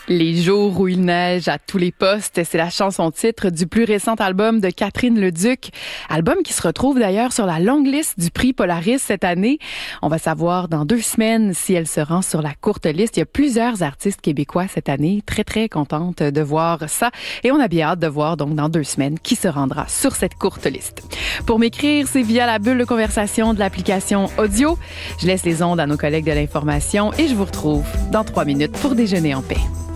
Les jours où il neige à tous les postes, c'est la chanson-titre du plus récent album de Catherine Leduc. Album qui se retrouve d'ailleurs sur la longue liste du prix Polaris cette année. On va savoir dans 2 semaines si elle se rend sur la courte liste. Il y a plusieurs artistes québécois cette année. Très, très contente de voir ça. Et on a bien hâte de voir donc dans 2 semaines qui se rendra sur cette courte liste. Pour m'écrire, c'est via la bulle de conversation de l'application audio. Je laisse les ondes à nos collègues de l'information et je vous retrouve dans 3 minutes pour déjeuner en paix.